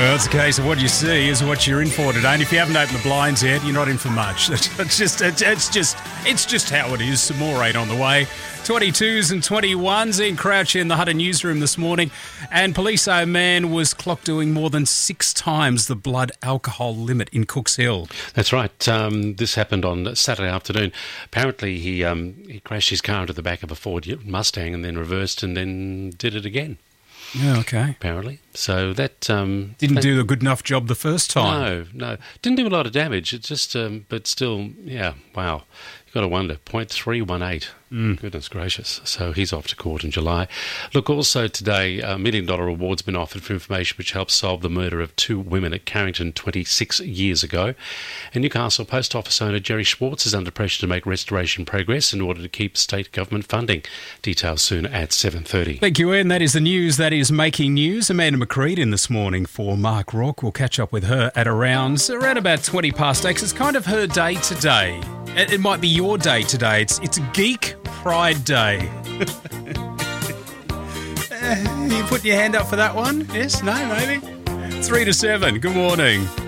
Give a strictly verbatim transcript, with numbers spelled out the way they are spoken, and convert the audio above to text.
Well, it's a case of what you see is what you're in for today. And if you haven't opened the blinds yet, you're not in for much. It's just, it's just, it's just how it is. Some more rain on the way. twenty-twos and twenty-ones. Ian Crouch in the Hunter newsroom this morning. And police say a man was clocked doing more than six times the blood alcohol limit in Cooks Hill. That's right. Um, this happened on Saturday afternoon. Apparently he um, he crashed his car into the back of a Ford Mustang and then reversed and then did it again. Yeah, okay. Apparently. So that... Um, Didn't that, do a good enough job the first time. No, no. Didn't do a lot of damage. It just... Um, but still, yeah, wow. You've got to wonder. point three one eight. Mm. Goodness gracious. So he's off to court in July. Look, also today, a million dollar award's been offered for information which helped solve the murder of two women at Carrington twenty-six years ago. And Newcastle Post Office owner Jerry Schwartz is under pressure to make restoration progress in order to keep state government funding. Details soon at seven thirty. Thank you, Ian. That is the news. That is making news. Amanda McCreed in this morning for Mark Rourke. We'll catch up with her at around, around about twenty past eight. It's kind of her day today. It, it might be your day today. It's, it's Geek Pride Day. You put your hand up for that one? Yes? No? Maybe? Three to seven. Good morning.